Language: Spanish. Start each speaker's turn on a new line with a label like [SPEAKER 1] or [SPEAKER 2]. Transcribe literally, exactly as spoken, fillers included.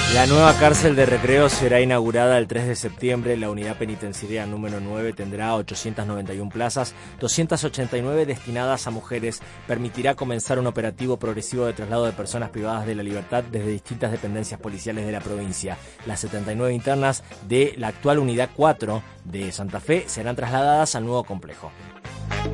[SPEAKER 1] La nueva cárcel de Recreo será inaugurada el tres de septiembre. La unidad penitenciaria número nueve tendrá ochocientas noventa y una plazas, doscientas ochenta y nueve destinadas a mujeres. Permitirá comenzar un operativo progresivo de traslado de personas privadas de la libertad desde distintas dependencias policiales de la provincia. Las setenta y nueve internas de la actual unidad cuatro de Santa Fe serán trasladadas al nuevo complejo.